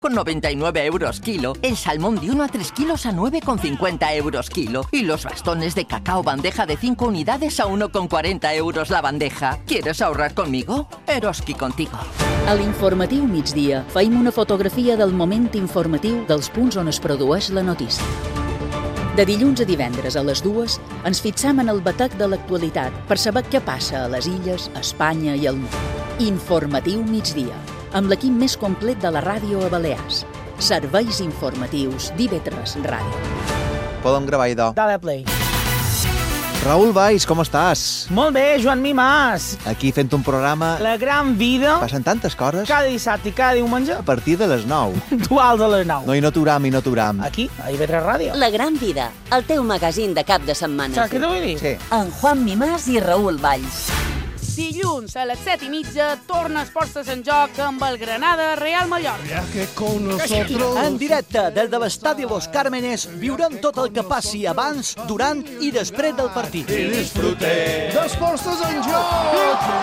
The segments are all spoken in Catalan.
Con 99 euros kilo, el salmón de 1 a 3 kilos a 9,50 euros kilo. Y los bastones de cacao bandeja de 5 unidades a 1,40 euros la bandeja. ¿Quieres ahorrar conmigo? Eroski contigo. A l'Informatiu Migdia feim una fotografia del moment informatiu dels punts on es produeix la notícia. De dilluns a divendres a les 2 ens fixam en el batec de l'actualitat per saber què passa a les illes, a Espanya i al món. Informatiu Migdia, amb l'equip més complet de la ràdio a Balears. Serveis informatius d'IV3 Ràdio. Podem gravar, idò. Dale play. Raül Valls, com estàs? Molt bé, Joan Mimàs. Aquí fent un programa... La gran vida. Passen tantes coses. Cada dissabte i cada diumenge. A partir de les 9. Puntuals a les 9. No, i no t'uram. Aquí, a IV3 Ràdio. La gran vida, el teu magazín de cap de setmana. Saps què t'ho vull dir? Sí. En Juan Mimàs i Raül Valls. Dilluns a les 7:30 torna Esports en Joc amb el Granada Real Mallorca. En directe des de l'estadi Los Cármenes viurem tot el que passi abans, durant i després del partit. I disfrutem d'Esports en Joc!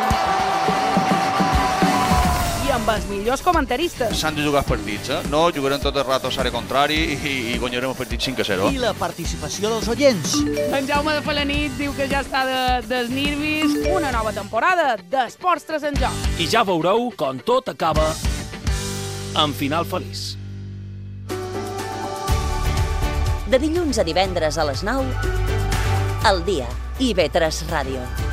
I amb els millors comentaristes. S'han de jugar els partits, No jugarem tot el rato a l'àrea contrari i guanyarem el partit 5-0. I la participació dels oients. En Jaume de Felanit diu que ja està dels nervis. Una nova temporada d'Esports en Joc. I ja veureu com tot acaba en final feliç. De dilluns a divendres a les 9, al dia, IV3 Ràdio.